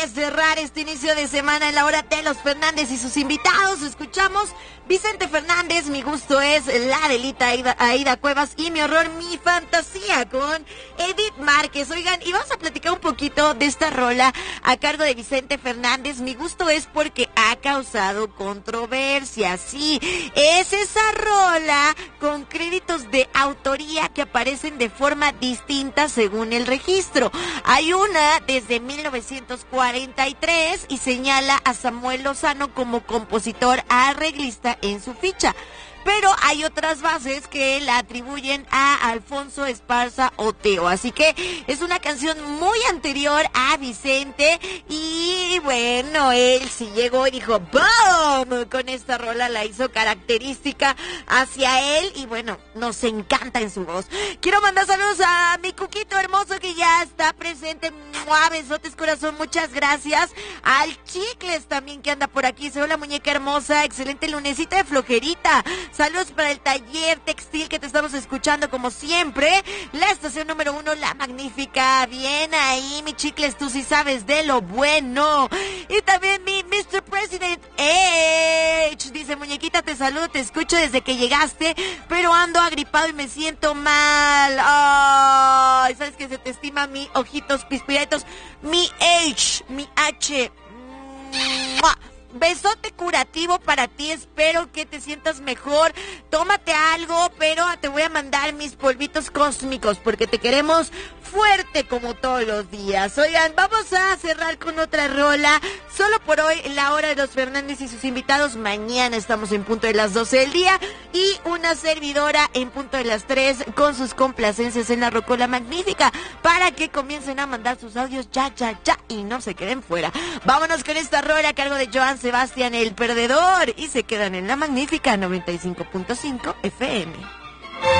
Cerrar este inicio de semana en la hora de los Fernández y sus invitados. Escuchamos Vicente Fernández, Mi gusto es la delita, Aida Cuevas, y Mi horror, mi fantasía, con Edith Márquez. Oigan, y vamos a platicar un poquito de esta rola a cargo de Vicente Fernández. Mi gusto es porque ha causado controversia. Sí, es esa rola con créditos de autoría que aparecen de forma distinta según el registro. Hay una desde 1943 y señala a Samuel Lozano como compositor arreglista en su ficha. Pero hay otras bases que la atribuyen a Alfonso Esparza Oteo. Así que es una canción muy anterior a Vicente. Y bueno, él sí llegó y dijo ¡boom! Con esta rola la hizo característica hacia él. Y bueno, nos encanta en su voz. Quiero mandar saludos a mi Cuquito hermoso que ya está presente. ¡Mua! Besotes, corazón, muchas gracias. Al Chicles también que anda por aquí. Dice, hola muñeca hermosa, excelente lunesita de flojerita. Saludos para el taller textil que te estamos escuchando como siempre. La estación número 1, La Magnífica. Bien ahí, mi Chicles, tú sí sabes de lo bueno. Y también mi Mr. President H. Dice, muñequita, te saludo, te escucho desde que llegaste, pero ando agripado y me siento mal. Ay, sabes que se te estima mi ojitos pispiretos, mi H, mi H. ¡Mua! Besote curativo para ti, espero que te sientas mejor. Tómate algo, pero te voy a mandar mis polvitos cósmicos porque te queremos fuerte como todos los días. Oigan, vamos a cerrar con otra rola. Solo por hoy, la hora de los Fernández y sus invitados. Mañana estamos en punto de las 12 del día y una servidora en punto de las 3 con sus complacencias en la Rocola Magnífica para que comiencen a mandar sus audios ya y no se queden fuera. Vámonos con esta rola a cargo de Joan Sebastián, El Perdedor, y se quedan en La Magnífica 95.5 FM.